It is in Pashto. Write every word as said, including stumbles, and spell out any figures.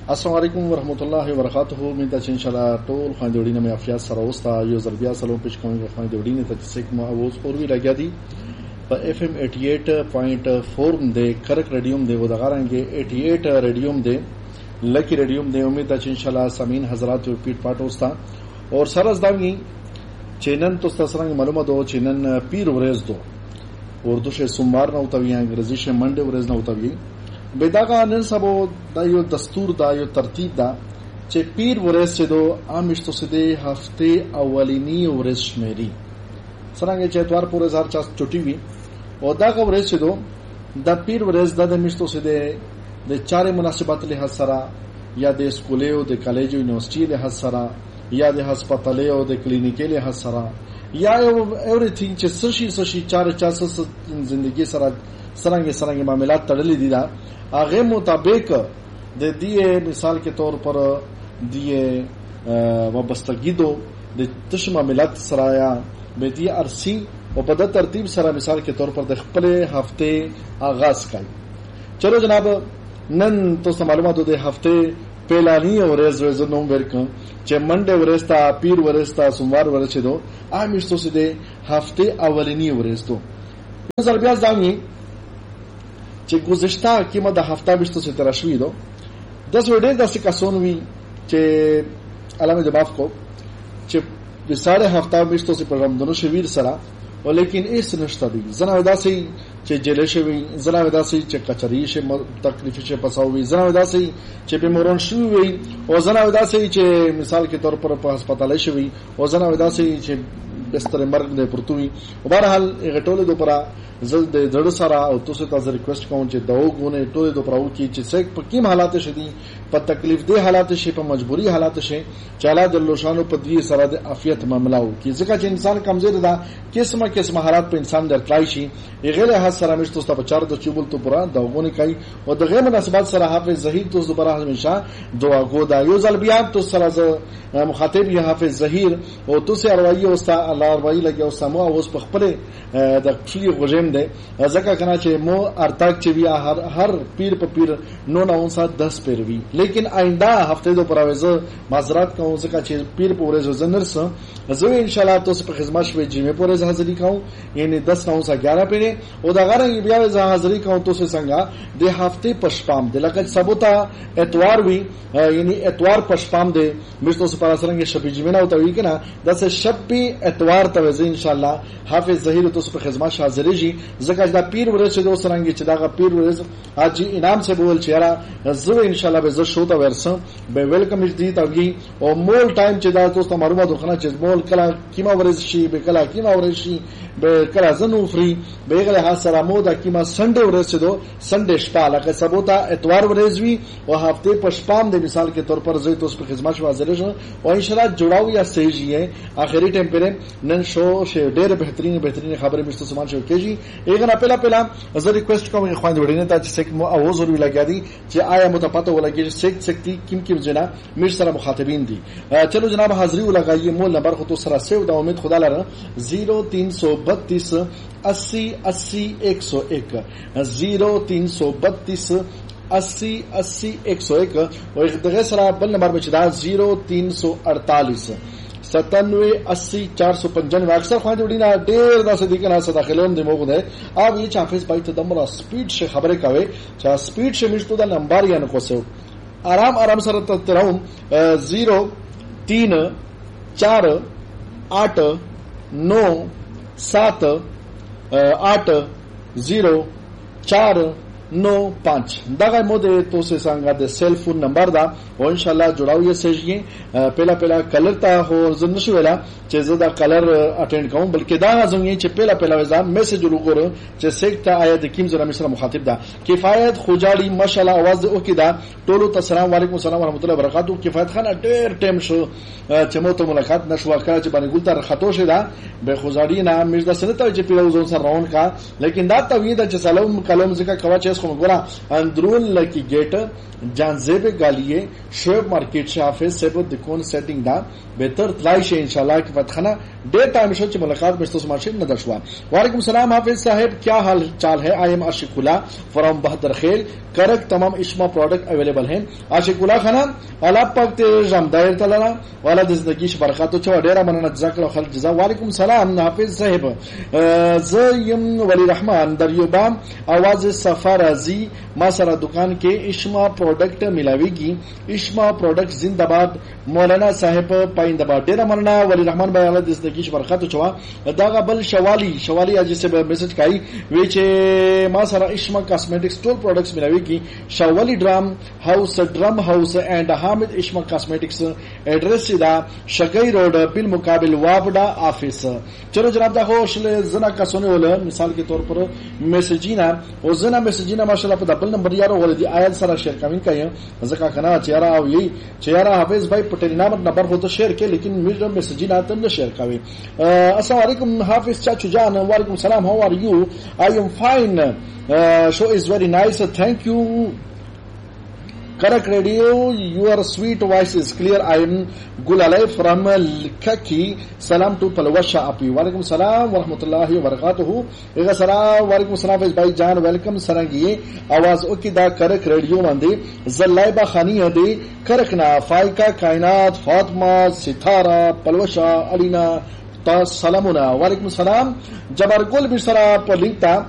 السلام علیکم ورحمۃ اللہ وبرکاتہ. امید ده چې ان شاء الله ټول خويندې وړي نه مې عافیت سره اوستا یو ځل بیا سلام پېښ کوم خويندې وړي نه ته چې کوم اوس اوروي لګیا دي په اف ام अठासी پوائنٹ چار د کرک ریډیوم دی و د غارنګ अठासी ریډیوم دی لکی ریډیوم دی. امید ده چې ان شاء الله سامعین حضرات پیټ پاټ اوستا اور سرز داوی چینن تو ستاسو معلومه دو چینن پیر ورځ دو اردو شه سوموار نه اوتوي انګریزي شه منډه ورځ نه اوتوي بداغه نن سبو دا یو دستور دا یو ترتیب دا چې پیر ورځ چې دو امیشتو سده هفته اولینی ورځ شمیري څنګه چې اتوار پورې هزار چا چټي وي او دا ورځ چې دو د پیر ورځ د امیشتو سده د چارې مناسبات له سره یا د سکولې او د کالج او یونیورسيټي له سره یا د هسپتالې او د کلینیکې له سره یا everything چې سشي سشي چار چاسه زندگی سره سرنګ سرنګ معاملات تړلې دي دا هغه مطابق د دې مثال کے طور پر دې وابستګي دو د تش معاملات سره یا به دې ارسي او په د ترتیب سره مثال کے طور پر د خپل هفته آغاز کړي. چلو جناب نن تاسو معلوماتو د هفته پهلانی ورځ ورځ نوم ورکم چې منډه ورځ تا پیر ورځ تا سوموار ورځ چدو امیشتو سده هفته اولینی ورځ تو نظر بیا ځامي چې گذشته کیمه د هفته بشتو سے ترشوی دو دس وړي د سکاسون وی چې علامه جواب کو چې د ساړه هفته بشتو سے پرمدنو شویر سره ولیکن ایس نشته دي زنه وداسي چې جیل شوی زنه وداسي چې کچری شه تکلیف شه پساوي زنه وداسي چې په مورون شوی او زنه وداسي چې مثال کے طور پر په هسپتال شوی او زنه وداسي چې بستر مرګ دې پرتوي او بهرحال غټول دو پرا زل د زړه سره او تاسو ته ریکوست کوم چې داو غونه ټول دو پراو کی چې څوک په کوم حالات شدي په تکلیف دې حالات شي په مجبوری حالات شي چاله د لوشانو په دې سره د عافیت معاملو کی ځکه چې انسان کمزور ده قسمه قسمه حالات په انسان درتلای شي غیر هغه سره مشتو ست په چار د چوبل تو پرا داو غونه کوي او د غیر مناسبات سره حافظ ظهیر تو دوباره همیشه دعا گو دا یو ځل بیا تو سره مخاطب یې حافظ ظهیر او تو سه اروایی او ستا الله اروایی لګي او سمو اوس په خپل د کلی غوجم ده ځکه کنه چې مو ارتاک چې بیا هر هر پیر په پیر نو نه اونسا دس پیر وی لیکن آئنده هفته دو پراوزه معذرت کوم ځکه چې پیر په ورځ زنرس زه ان شاء الله تاسو په خدمت شوي جمعه په ورځ حاضری کوم یعنی دس نه اونسا اګیارہ پیره او دا غره بیا ز حاضری کوم تاسو څنګه د هفته پشپام د لکه سبوتا اتوار وی یعنی اتوار پشپام د مشتو سره سره شپې جمعه نه وتوي کنه داس شپې اتوار ته ان شاء الله حافظ ظهیر تاسو په خدمت حاضر شي ځکه دا پیر ورځ چې دوه سرنګي چې دا پیر ورځ حاجی انعام سے بول چیرې زه ان شاء الله به زه شو ته ورسم به ویلکم دي تاوی او مول ټایم چې دا تاسو معلومات وخنه چې مول کله کیما ورځ شي به کله کیما ورځ شي به کله زنو فری به کله حاصله مو دا کیما سنډه ورځ چې دو سنډه شپه لکه سبوتا اتوار ورځ وی او هفته پشپام د مثال کے طور پر زه تاسو په خدمت حاضر شم او ان شاء الله جوړاو یا سهی ہے اخری ټیم پر نن شو شه ډېر بهترین بهترین خبره مشته سامان شو کېږي ایغه پهلا پهلا زه ریکوست کوم خويند وړینه ته چې څوک مو اواز ور لګیا دي چې آیا متپاته ولګي څوک څوک دي کیم کیم جنا میر سره مخاطبین دي. چلو جناب حاضری ولګایي مول نمبر خو تو سره سیو دا امید خدا لره صفر تین سو بتیس اسی اسی ایک سو ایک صفر تین سو بتیس اسی اسی ایک سو ایک او دغه سره بل نمبر بچ دا صفر تین سو اڑتالیس ستانوے اسی چار سو پنجانوے اکثر خواهد وڑینا دیر دا صدیقه ناسا داخلون دی موقع ده آب یہ چاہفیز بائی تا دمرا سپیڈ شے خبره کاوے چاہ سپیڈ شے مشتو دا نمبر یا نکوسو آرام آرام سر تراؤں زیرو تین چار آٹھ نو سات آٹھ زیرو چار نو پانچ دغه مودې توسه څنګه د سیل فون نمبر دا او ان شاء الله جوړاو یې سېږي پهلا پهلا کلر ته هو زه نشو ویلا چې زه دا کلر اټینډ کوم بلکې دا غوښم چې پهلا پهلا وځم میسج وګورم چې سیکټه آیا د کیم زره مشره مخاطب دا کفایت خوجاړي ماشاءالله आवाज وکي دا ټولو ته السلام علیکم السلام ورحمت الله وبرکاتہ. کفایت خان ډېر ټیم شو چې مو ته ملاقات نشو کړه چې باندې ګل تر خطو شه دا به خوجاړي نه مې دا سنت چې پیلو زون سره روان کا لیکن دا توید چې سلام کلام ځکه کوا چې حافظ کو گورا اندرون لکی گیٹ جانزیب گالیے شعیب مارکیٹ سے حافظ سیب دکون سیٹنگ دا بہتر تلائش انشاءاللہ کی فتخانہ ڈیٹ ٹائم شو چی ملاقات مستو سماشر ندرشوا. وعلیکم السلام حافظ صاحب, کیا حال چال ہے؟ آئی ایم عاشق اللہ فرام بہادر خیل کرک. تمام اشما پروڈکٹ اویلیبل ہیں. عاشق اللہ خانہ اللہ پاک تے رمدائر تلانا والا زندگی ش برکاتو چوا ډیره مننه جزاک الله خیر جزا. وعلیکم السلام حافظ صاحب, زیم ولی رحمان دریوبام आवाज سفارازی ما سره دکان کې اشما پروڈکٹ ملاویږي. اشما پروڈکٹ زندہ باد. مولانا صاحب پاینده ډیره مننه ولی رحمان بھائی الله زندگی ش برکاتو چوا. داغه بل شوالی شوالی اجي سے میسج کای وی چې ما سره اشما کاسمیټکس ټول پروڈکٹس ملاویږي. شوالی ډرام هاوس ډرم هاوس اینڈ حامد اشما کاسمیټکس ایڈریس دا شگئی روڈ بالمقابل وابڈا آفس. چلو جناب دا خوش زنا کا سونے والا مثال کے طور پر میسجینا او زنا میسجینا ماشاءاللہ په دبل نمبر یارو ولدي آیل سره شیر کمین کایم زکا کنا چهره او یی چهره حافظ بھائی پٹیل نام نمبر ہو تو شیر کے لیکن میرا میسجینا تم نے شیر کاوی. السلام علیکم حافظ چاچو جان. وعلیکم السلام, how are you? I am fine. uh, show is very nice, thank you. Correct Radio, your sweet voice is clear. I am Gulalai from Kaki. Salam to Palwasha Api. Walaikum salam wa rahmatullahi wa barakatuhu. Ega salam, walaikum salam Faiz Bhai Jaan, welcome sarangi. Awaz okida Correct Radio mande. Zalaiba Khani ade. Correct na. Faika Kainat, Fatma, Sitara, Palwasha, Alina. Ta salamuna. Walaikum salam. Jabar Gul Bisara Palita.